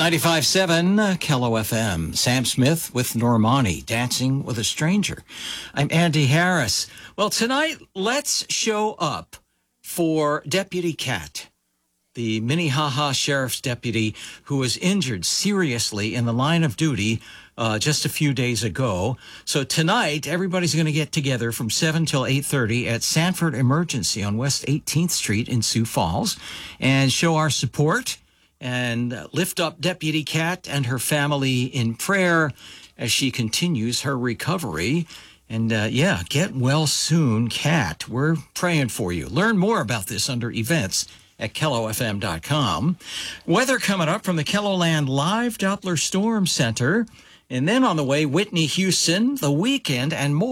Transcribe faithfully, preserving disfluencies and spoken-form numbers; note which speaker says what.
Speaker 1: ninety-five point seven uh, Kello F M. Sam Smith with Normani, Dancing with a Stranger. I'm Andy Harris. Well, tonight, let's show up for Deputy Cat, the Minnehaha Sheriff's deputy who was injured seriously in the line of duty uh, just a few days ago. So tonight, everybody's going to get together from seven till eight thirty at Sanford Emergency on West eighteenth Street in Sioux Falls and show our support and lift up Deputy Cat and her family in prayer as she continues her recovery. And, uh, yeah, get well soon, Cat. We're praying for you. Learn more about this under events at Kello F M dot com. Weather coming up from the KELOLAND Live Doppler Storm Center. And then on the way, Whitney Houston, The Weekend, and more.